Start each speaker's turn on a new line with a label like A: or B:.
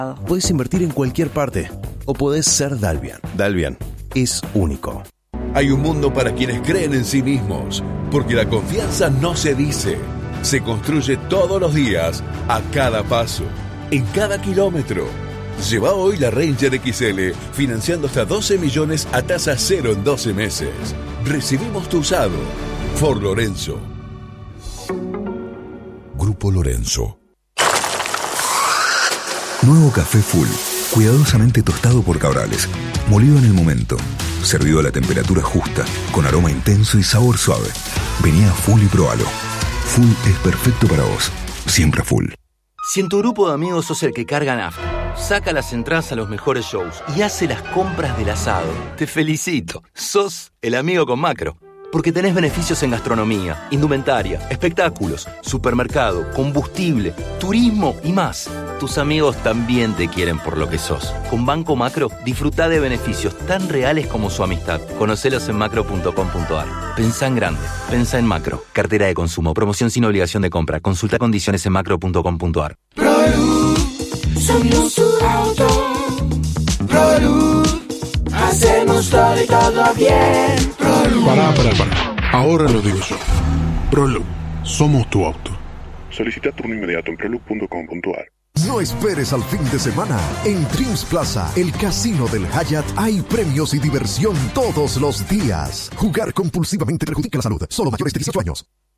A: Puedes invertir en cualquier parte o podés ser Dalvian. Dalvian es único.
B: Hay un mundo para quienes creen en sí mismos, porque la confianza no se dice, se construye todos los días, a cada paso, en cada kilómetro. Lleva hoy la Ranger XL, financiando hasta 12 millones a tasa cero en 12 meses. Recibimos tu usado. Ford Lorenzo.
C: Grupo Lorenzo. Nuevo café Full, cuidadosamente tostado por Cabrales, molido en el momento, servido a la temperatura justa, con aroma intenso y sabor suave. Vení a Full y probalo. Full es perfecto para vos, siempre Full.
D: Si en tu grupo de amigos sos el que carga nafta, saca las entradas a los mejores shows y hace las compras del asado, te felicito, sos el amigo con Macro. Porque tenés beneficios en gastronomía, indumentaria, espectáculos, supermercado, combustible, turismo y más. Tus amigos también te quieren por lo que sos. Con Banco Macro, disfrutá de beneficios tan reales como su amistad. Conocelos en macro.com.ar. Pensá en grande. Pensá en Macro. Cartera de consumo. Promoción sin obligación de compra. Consulta condiciones en macro.com.ar.
E: ProLuz, somos tu auto. ProLuz, hacemos todo y todo bien. ProLuz.
F: Pará. Ahora lo digo yo. ProLuz, somos tu auto. Solicita turno inmediato en proluz.com.ar.
G: No esperes al fin de semana. En Dreams Plaza, el casino del Hyatt, hay premios y diversión todos los días. Jugar compulsivamente perjudica la salud. Solo mayores de 18 años.